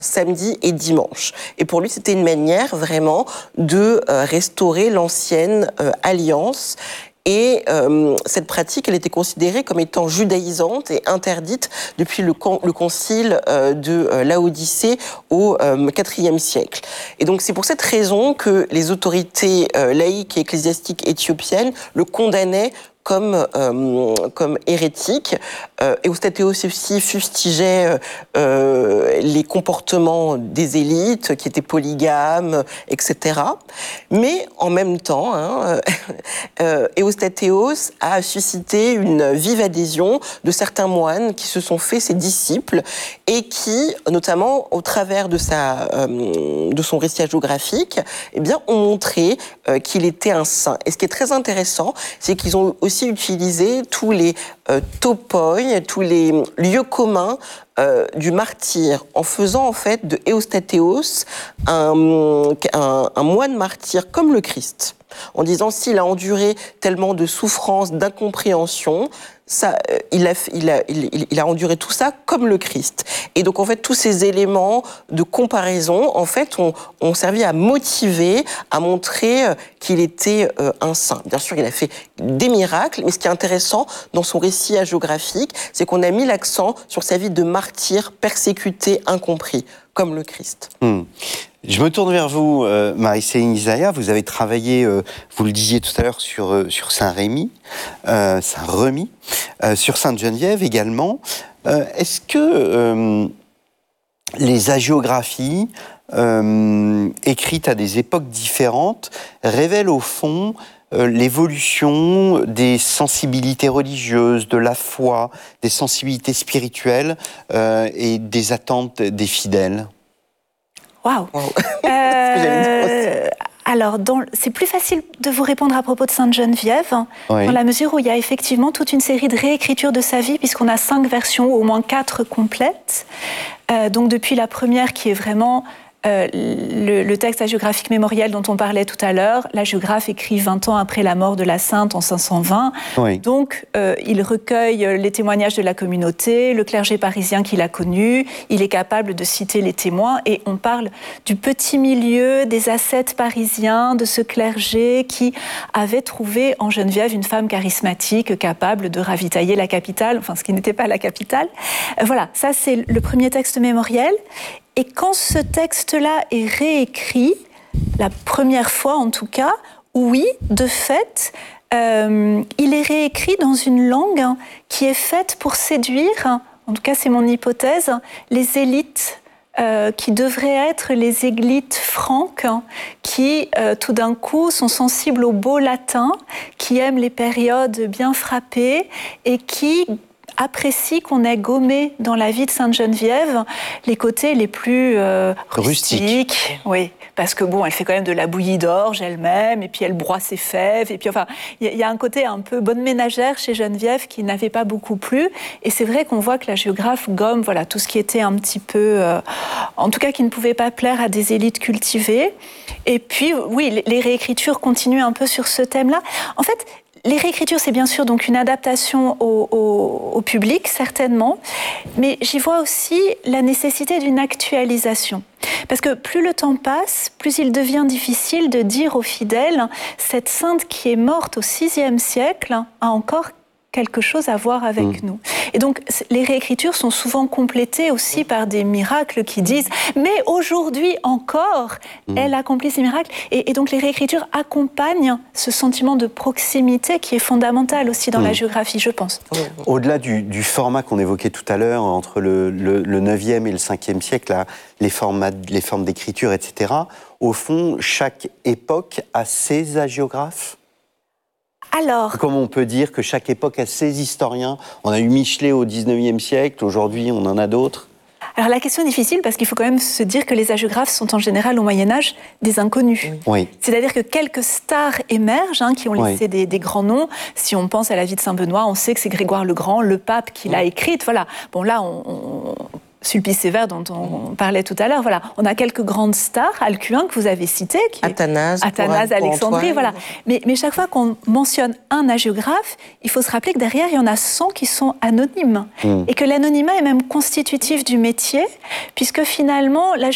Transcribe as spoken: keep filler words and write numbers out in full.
samedi et dimanche. Et pour lui, c'était une manière vraiment de euh, restaurer l'ancienne euh, alliance. Et euh, cette pratique, elle était considérée comme étant judaïsante et interdite depuis le, con, le concile euh, de euh, Laodicée au euh, quatrième siècle. Et donc c'est pour cette raison que les autorités euh, laïques et ecclésiastiques éthiopiennes le condamnaient comme, euh, comme hérétique. Euh, Eustátéos aussi fustigeait euh, les comportements des élites qui étaient polygames, et cetera. Mais en même temps, hein, euh, Eustátéos a suscité une vive adhésion de certains moines qui se sont faits ses disciples et qui, notamment au travers de, sa, euh, de son récit hagiographique, eh bien, ont montré euh, qu'il était un saint. Et ce qui est très intéressant, c'est qu'ils ont aussi aussi utilisé tous les euh, topoi, tous les lieux communs euh, du martyr, en faisant en fait de Eustátéos un, un, un moine martyr comme le Christ, en disant s'il a enduré tellement de souffrances, d'incompréhension, ça, il, a, il, a, il, il a enduré tout ça comme le Christ. Et donc en fait tous ces éléments de comparaison en fait ont, ont servi à motiver, à montrer qu'il était euh, un saint. Bien sûr, il a fait des miracles, mais ce qui est intéressant dans son récit hagiographique, c'est qu'on a mis l'accent sur sa vie de martyr, persécuté, incompris, comme le Christ. Hmm. Je me tourne vers vous, euh, Marie-Céline Isaïa. Vous avez travaillé, euh, vous le disiez tout à l'heure, sur, euh, sur Saint-Rémy, euh, Saint-Remy, euh, sur Sainte-Geneviève également. Euh, est-ce que euh, les hagiographies euh, écrites à des époques différentes révèlent au fond euh, l'évolution des sensibilités religieuses, de la foi, des sensibilités spirituelles euh, et des attentes des fidèles ? Waouh wow. euh, Alors, dans, c'est plus facile de vous répondre à propos de Sainte-Geneviève, oui. dans la mesure où il y a effectivement toute une série de réécritures de sa vie, puisqu'on a cinq versions, ou au moins quatre complètes. Euh, donc, depuis la première qui est vraiment euh, le, le texte hagiographique mémoriel dont on parlait tout à l'heure, l'hagiographe écrit vingt ans après la mort de la sainte en cinq cent vingt. Oui. Donc, euh, il recueille les témoignages de la communauté, le clergé parisien qu'il a connu, il est capable de citer les témoins, et on parle du petit milieu des ascètes parisiens, de ce clergé qui avait trouvé en Geneviève une femme charismatique capable de ravitailler la capitale, enfin ce qui n'était pas la capitale. Euh, voilà, ça c'est le premier texte mémoriel. Et quand ce texte-là est réécrit, la première fois en tout cas, oui, de fait, euh, il est réécrit dans une langue qui est faite pour séduire, en tout cas c'est mon hypothèse, les élites euh, qui devraient être les élites franques, qui euh, tout d'un coup sont sensibles au beau latin, qui aiment les périodes bien frappées et qui apprécie qu'on ait gommé dans la vie de Sainte-Geneviève les côtés les plus euh, rustiques. rustiques. Oui, parce que bon, elle fait quand même de la bouillie d'orge elle-même, et puis elle broie ses fèves, et puis enfin, il y, y a un côté un peu bonne ménagère chez Geneviève qui n'avait pas beaucoup plu, et c'est vrai qu'on voit que la géographe gomme, voilà, tout ce qui était un petit peu, euh, en tout cas qui ne pouvait pas plaire à des élites cultivées. Et puis, oui, les réécritures continuent un peu sur ce thème-là. En fait, les réécritures, c'est bien sûr donc une adaptation au, au, au public, certainement, mais j'y vois aussi la nécessité d'une actualisation. Parce que plus le temps passe, plus il devient difficile de dire aux fidèles « cette sainte qui est morte au sixième siècle a encore quelque chose à voir avec mmh. nous ». Et donc, les réécritures sont souvent complétées aussi par des miracles qui disent « mais aujourd'hui encore, mmh. elle accomplit ces miracles ». Et, et donc, les réécritures accompagnent ce sentiment de proximité qui est fondamental aussi dans mmh. la géographie, je pense. Au-delà du, du format qu'on évoquait tout à l'heure, entre le, le, le neuvième et le cinquième siècle, là, les, formats, les formes d'écriture, et cetera, au fond, chaque époque a ses hagiographes ? Alors, comme on peut dire que chaque époque a ses historiens. On a eu Michelet au dix-neuvième siècle, aujourd'hui on en a d'autres. Alors la question est difficile parce qu'il faut quand même se dire que les hagiographes sont en général au Moyen-Âge des inconnus. Oui. C'est-à-dire que quelques stars émergent hein, qui ont laissé oui. des, des grands noms. Si on pense à la vie de Saint-Benoît, on sait que c'est Grégoire le Grand, le pape qui l'a écrite. Voilà. Bon là, on, on Sulpice Sévère, dont on parlait tout à l'heure, voilà. On a quelques grandes stars, Alcuin, que vous avez cité, qui Athanase, Athanase, Alexandrie, voilà. Mais, mais chaque fois qu'on mentionne un hagiographe, il faut se rappeler que derrière, il y en a cent qui sont anonymes. Mmh. Et que l'anonymat est même constitutif du métier, puisque finalement, la